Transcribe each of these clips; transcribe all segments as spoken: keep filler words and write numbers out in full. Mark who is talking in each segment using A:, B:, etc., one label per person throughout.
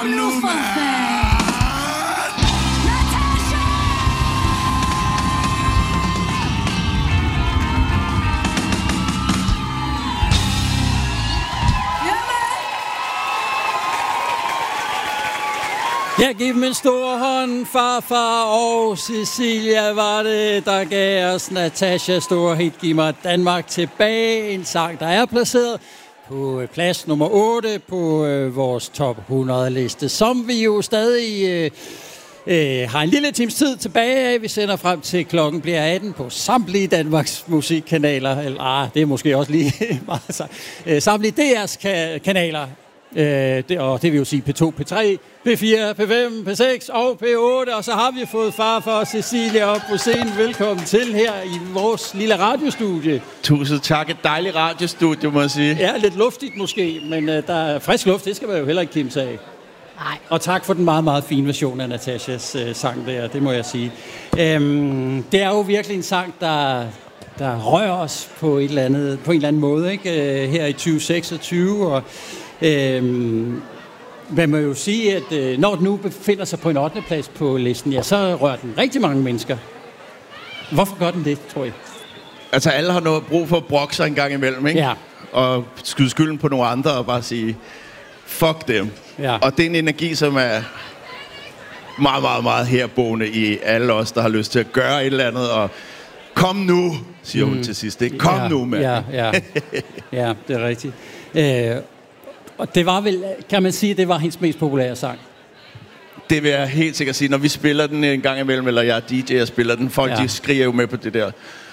A: Kom nu, mand!
B: Ja, giv dem en stor hånd, farfar og Cecilia var det, der gav os Natasha store hit, Giv mig Danmark tilbage. En sang, der er placeret på plads nummer otte på øh, vores top hundrede liste, som vi jo stadig øh, øh, har en lille times tid tilbage af. Vi sender frem til klokken bliver atten på samtlige Danmarks musikkanaler. Eller, ah, det er måske også lige meget sagt. Øh, samtlige D R's ka- kanaler. Øh, det, og det vil jo sige P to, P tre, P fire, P fem, P seks og P otte. Og så har vi fået farfar og Cecilia op på scenen. Velkommen til her i vores lille radiostudie.
C: Tusind tak. Et dejligt radiostudie, må jeg sige.
B: Ja, lidt luftigt måske, men uh, der er frisk luft. Det skal man jo heller ikke kimse af.
D: Nej.
B: Og tak for den meget, meget fine version af Natashas uh, sang der. Det må jeg sige. Um, det er jo virkelig en sang, der... der rører os på, et eller andet, på en eller anden måde, ikke? Uh, her i tyve seksogtyve. Og Øhm, man må jo sige, at øh, når den nu befinder sig på en ottende plads på listen, ja, så rører den rigtig mange mennesker. Hvorfor gør den det, tror jeg?
C: Altså, alle har noget brug for at brokke sig en gang imellem, ikke?
B: Ja.
C: Og skyde skylden på nogle andre og bare sige, fuck dem.
B: Ja.
C: Og det er en energi, som er meget, meget, meget herboende i alle os, der har lyst til at gøre et eller andet, og kom nu, siger hun mm. til sidst, ikke? Kom
B: ja,
C: nu, mand.
B: Ja, ja. Ja, det er rigtigt. Øh, Og det var vel, kan man sige, det var hendes mest populære sang?
C: Det vil jeg helt sikkert sige. Når vi spiller den en gang imellem, eller jeg er D J og spiller den, folk ja. de skriger jo med på det der.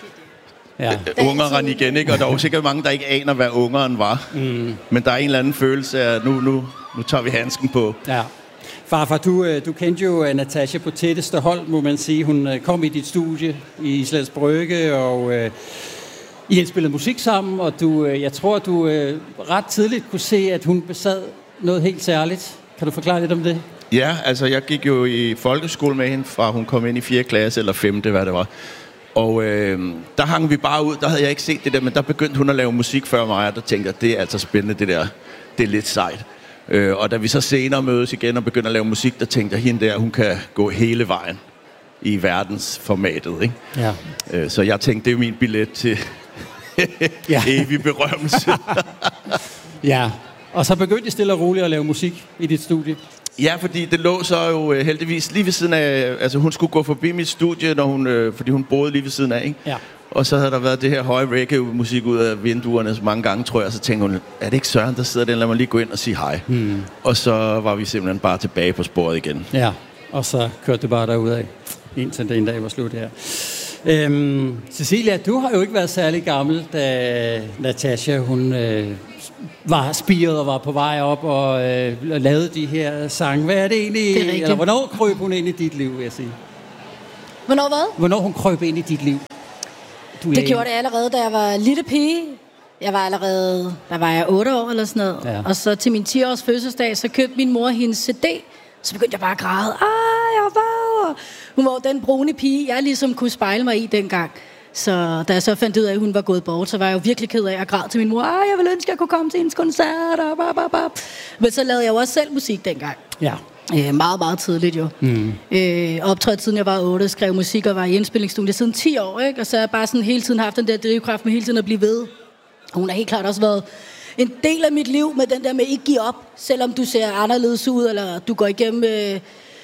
C: Ja. Ungeren igen, ikke? Og der er jo sikkert mange, der ikke aner, hvad ungeren var. Mm. Men der er en eller anden følelse af, nu, nu, nu tager vi handsken på.
B: Ja. Farfar, du, du kendte jo Natasha på tætteste hold, må man sige. Hun kom i dit studie i Islands Brygge, og øh, I har spillet musik sammen, og du, jeg tror, du øh, ret tidligt kunne se, at hun besad noget helt særligt. Kan du forklare lidt om det?
C: Ja, altså jeg gik jo i folkeskole med hende, fra hun kom ind i fjerde klasse, eller femte, hvad det var. Og øh, der hang vi bare ud, der havde jeg ikke set det der, men der begyndte hun at lave musik før mig, og der tænkte jeg, det er altså spændende det der, det er lidt sejt. Øh, og da vi så senere mødes igen og begynder at lave musik, der tænkte jeg, hende der, hun kan gå hele vejen i verdensformatet, ikke?
B: Ja.
C: Øh, så jeg tænkte, det er min billet til
B: ja.
C: evig berømmelse.
B: Ja, og så begyndte I stille og roligt at lave musik i dit studie.
C: Ja, fordi det lå så jo heldigvis lige ved siden af, altså hun skulle gå forbi mit studie, når hun, øh, fordi hun boede lige ved siden af, ikke? Ja. Og så havde der været det her høje reggae-musik ud af vinduerne så mange gange, tror jeg. Så tænkte hun, er det ikke Søren, der sidder der? Lad mig lige gå ind og sige hej. Hmm. Og så var vi simpelthen bare tilbage på sporet igen.
B: Ja, og så kørte det bare derudad, indtil den dag var slut her. Øhm, Cecilia, du har jo ikke været særlig gammel, da Natasha, hun øh, var spiret og var på vej op og øh, lavede de her sange. Hvad er det egentlig?
D: Det er
B: eller hvornår krøb hun ind i dit liv, vil jeg sige?
D: Hvornår hvad?
B: Hvornår hun krøb ind i dit liv? Du
D: det gjorde det allerede, da jeg var lille pige. Jeg var allerede, der var jeg otte år eller sådan noget. Ja. Og så til min ti-års fødselsdag, så købte min mor hendes C D. Så begyndte jeg bare at græde. Ej, jeg var... Hun var den brune pige, jeg ligesom kunne spejle mig i dengang. Så da jeg så fandt ud af, at hun var gået bort, så var jeg jo virkelig ked af at græde til min mor. Ej, jeg ville ønske, at jeg kunne komme til hendes koncerter. Men så lavede jeg jo også selv musik dengang. Ja. Øh, meget, meget tidligt jo. Mm. Øh, optrådte siden jeg var otte, skrev musik og var i indspilningsstudie siden ti år, ikke? Og så har jeg bare sådan hele tiden haft den der drivkraft med hele tiden at blive ved. Og hun har helt klart også været en del af mit liv med den der med ikke give op, selvom du ser anderledes ud, eller du går igennem øh,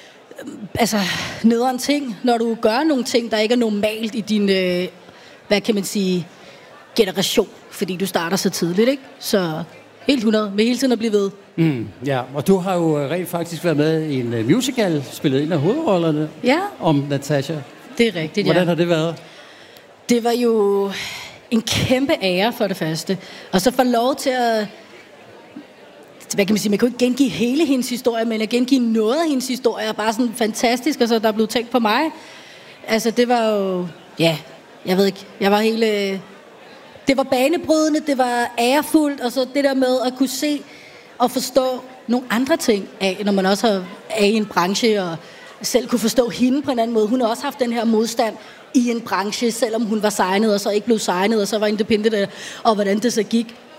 D: altså nederen ting, når du gør nogle ting, der ikke er normalt i din, øh, hvad kan man sige, generation, fordi du starter så tidligt, ikke? Så helt hundrede, med hele tiden at blive ved.
B: Mm, ja, og du har jo rent faktisk været med i en uh, musical, spillet en af hovedrollerne
D: ja. om
B: Natasha.
D: Det er rigtigt, ja.
B: Hvordan har det været?
D: Det var jo en kæmpe ære for det første. Og så få lov til at... Hvad kan man sige? Man kan jo ikke gengive hele hendes historie, men at gengive noget af hendes historie er bare sådan fantastisk, og så der er blevet tænkt på mig. Altså, det var jo... Ja, jeg ved ikke. Jeg var hele... Det var banebrydende, det var ærefuldt, og så det der med at kunne se og forstå nogle andre ting af, når man også er i en branche, og selv kunne forstå hende på en anden måde. Hun har også haft den her modstand i en branche, selvom hun var signet, og så ikke blev signet, og så var independent, og hvordan det så gik.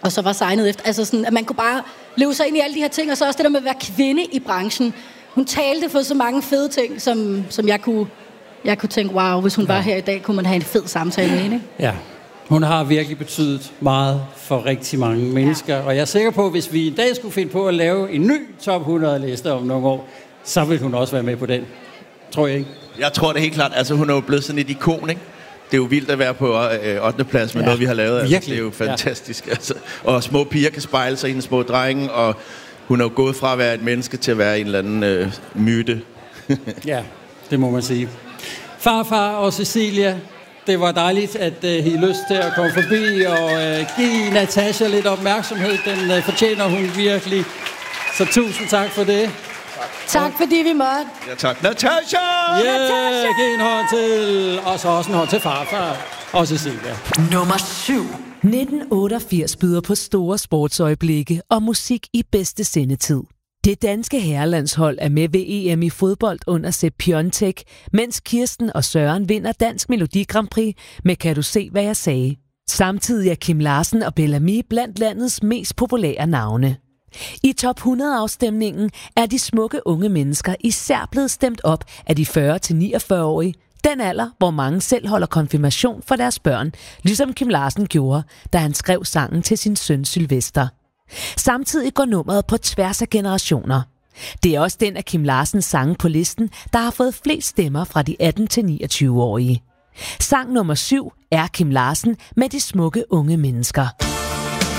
D: og så var signet efter. Altså sådan, at man kunne bare leve sig ind i alle de her ting, og så også det der med at være kvinde i branchen. Hun talte for så mange fede ting, som, som jeg kunne, jeg kunne tænke, wow, hvis hun ja. var her i dag, kunne man have en fed samtale med hende.
B: Ja, hun har virkelig betydet meget for rigtig mange mennesker, ja. Og jeg er sikker på, at hvis vi en dag skulle finde på at lave en ny top hundrede liste om nogle år, så vil hun også være med på den. Tror jeg ikke?
C: Jeg tror det helt klart. Altså, hun er jo blevet sådan et ikon, ikke? Det er jo vildt at være på øh, ottende plads med ja, noget, vi har lavet. Altså, det er jo fantastisk. Ja. Altså. Og små piger kan spejle sig i en små drenge, og hun er jo gået fra at være et menneske til at være en eller anden øh, myte.
B: Ja, det må man sige. Farfar og Cecilia, det var dejligt, at uh, I havde lyst til at komme forbi og uh, give Natasha lidt opmærksomhed. Den uh, fortjener hun virkelig. Så tusind tak for det.
D: Tak fordi vi måtte.
C: Ja, tak. Natasha!
B: Ja, yeah, giv en hånd til. Og så også en hånd til farfar og Cecilia.
A: Nummer syv.
E: nitten otteogfirs byder på store sportsøjeblikke og musik i bedste sendetid. Det danske herrelandshold er med ved E M i fodbold under Sepp Piontek, mens Kirsten og Søren vinder Dansk Melodi Grand Prix med Kan du se, hvad jeg sagde. Samtidig er Kim Larsen og Bellamy blandt landets mest populære navne. I top hundrede-afstemningen er de smukke unge mennesker især blevet stemt op af de fyrre til niogfyrre-årige, den alder, hvor mange selv holder konfirmation for deres børn, ligesom Kim Larsen gjorde, da han skrev sangen til sin søn Sylvester. Samtidig går nummeret på tværs af generationer. Det er også den af Kim Larsens sange på listen, der har fået flest stemmer fra de atten til niogtyve-årige. Sang nummer syv er Kim Larsen med de smukke unge mennesker.